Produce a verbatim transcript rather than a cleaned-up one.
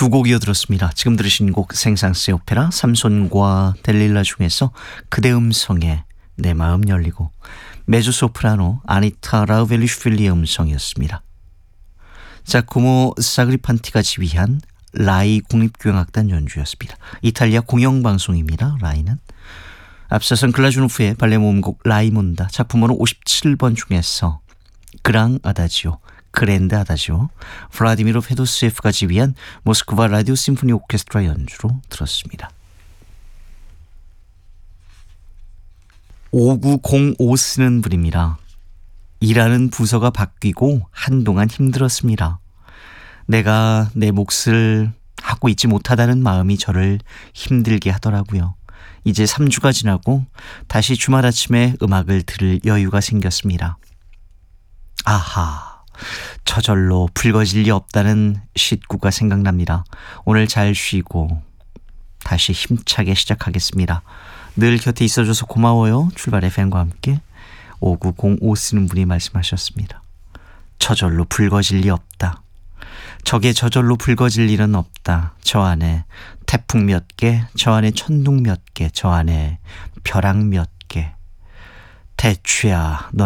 두 곡 이어들었습니다. 지금 들으신 곡 생상스의 오페라 삼손과 델릴라 중에서 그대 음성에 내 마음 열리고, 메조소프라노 아니타 라우벨리슈빌리의 음성이었습니다. 자코모 사그리판티가 지휘한 라이 국립교향악단 연주였습니다. 이탈리아 공영방송입니다. 라이는 앞서선 글라주노프의 발레 모음곡 라이몬다 작품번호 오십칠 번 중에서 그랑 아다지오, 그랜드 아다지오, 플라디미르 페도스예프가 지휘한 모스크바 라디오 심포니 오케스트라 연주로 들었습니다. 오구공오 쓰는 분입니다. 일하는 부서가 바뀌고 한동안 힘들었습니다. 내가 내 몫을 하고 있지 못하다는 마음이 저를 힘들게 하더라고요. 이제 삼 주가 지나고 다시 주말 아침에 음악을 들을 여유가 생겼습니다. 아하, 저절로 붉어질 리 없다는 시구가 생각납니다. 오늘 잘 쉬고 다시 힘차게 시작하겠습니다. 늘 곁에 있어줘서 고마워요. 출발 에프엠과 함께 오구공오 쓰는 분이 말씀하셨습니다. 저절로 붉어질 리 없다. 저게 저절로 붉어질 일은 없다. 저 안에 태풍 몇 개, 저 안에 천둥 몇 개, 저 안에 벼락 몇 개. 대추야, 너